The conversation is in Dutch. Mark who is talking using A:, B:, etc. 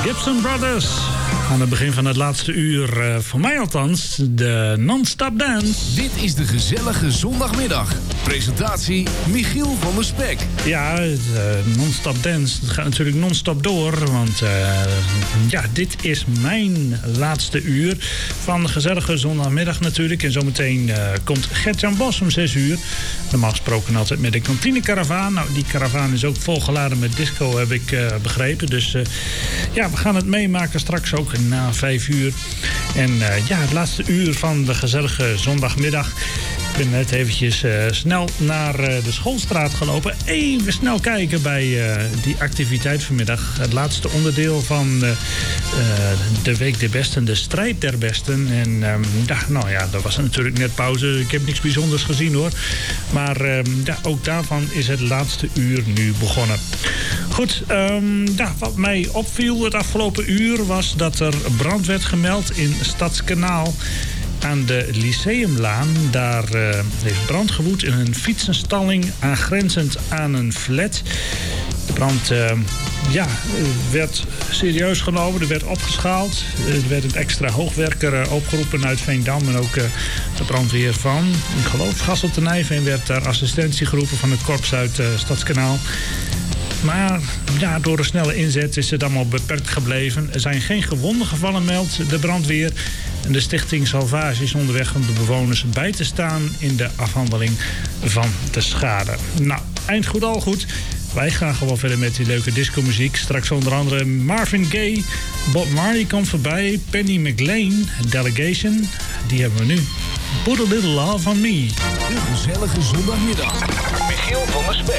A: Gibson Brothers. Aan het begin van het laatste uur, voor mij althans, de Non-Stop Dance.
B: Dit is de gezellige zondagmiddag. Presentatie Michiel van der Spek.
A: Ja, Non-Stop Dance, het gaat natuurlijk non-stop door. Want dit is mijn laatste uur van de gezellige zondagmiddag natuurlijk. En zometeen komt Gert-Jan Bos om 6 uur. Normaal gesproken altijd met de kantinekaravaan. Nou, die karavaan is ook volgeladen met disco, heb ik begrepen. Dus we gaan het meemaken straks ook na 5 uur. En het laatste uur van de gezellige zondagmiddag. Ik ben net eventjes snel naar de Schoolstraat gelopen. Even snel kijken bij die activiteit vanmiddag. Het laatste onderdeel van de Week der Besten, de Strijd der Besten. En dat was natuurlijk net pauze. Ik heb niks bijzonders gezien hoor. Maar ook daarvan is het laatste uur nu begonnen. Goed, wat mij opviel het afgelopen uur was dat er brand werd gemeld in Stadskanaal. Aan de Lyceumlaan, daar heeft brand gewoed in een fietsenstalling aangrenzend aan een flat. De brand werd serieus genomen, er werd opgeschaald. Er werd een extra hoogwerker opgeroepen uit Veendam en ook de brandweer van, ik geloof, Gassel te Nijveen werd daar assistentie geroepen van het korps uit Stadskanaal. Maar door de snelle inzet is het allemaal beperkt gebleven. Er zijn geen gewonden gevallen, meldt de brandweer. En de stichting Salvage is onderweg om de bewoners bij te staan in de afhandeling van de schade. Nou, eind goed al goed. Wij gaan gewoon verder met die leuke discomuziek. Straks onder andere Marvin Gaye, Bob Marley komt voorbij, Penny McLean, Delegation. Die hebben we nu. Put a Little Love on Me.
B: De gezellige zondagmiddag. Michiel van der Spek.